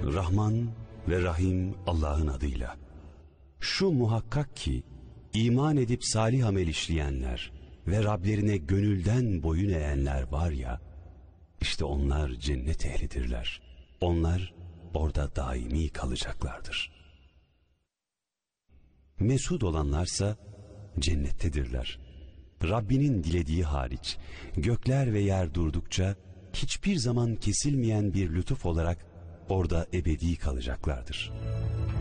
Rahman ve Rahim Allah'ın adıyla. Şu muhakkak ki iman edip salih amel işleyenler ve Rablerine gönülden boyun eğenler var ya, işte onlar cennet ehlidirler. Onlar orada daimi kalacaklardır. Mesut olanlarsa cennettedirler. Rabbinin dilediği hariç gökler ve yer durdukça hiçbir zaman kesilmeyen bir lütuf olarak orada ebedi kalacaklardır.